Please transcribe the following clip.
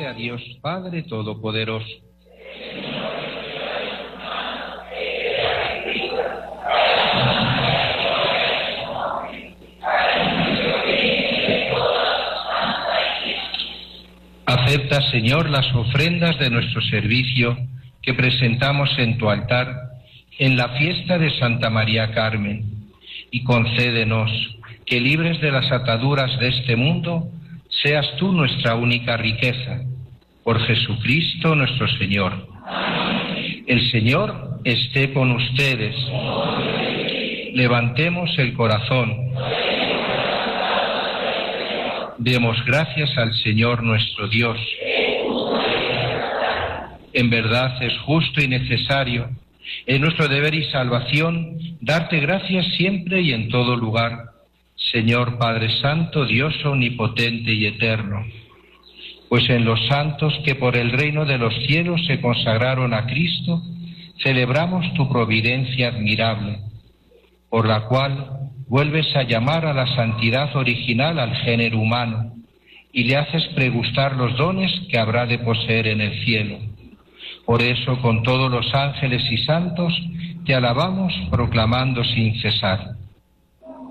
agradable a Dios Padre Todopoderoso. Acepta, Señor, las ofrendas de nuestro servicio que presentamos en tu altar en la fiesta de Santa María Carmen, y concédenos que, libres de las ataduras de este mundo, seas tú nuestra única riqueza. Por Jesucristo nuestro Señor. Amén. El Señor esté con ustedes. Levantemos el corazón. Demos gracias al Señor nuestro Dios. En verdad es justo y necesario, es nuestro deber y salvación, darte gracias siempre y en todo lugar, Señor Padre Santo, Dios omnipotente y eterno. Pues en los santos que por el reino de los cielos se consagraron a Cristo, celebramos tu providencia admirable, por la cual vuelves a llamar a la santidad original al género humano y le haces pregustar los dones que habrá de poseer en el cielo. Por eso, con todos los ángeles y santos, te alabamos proclamando sin cesar: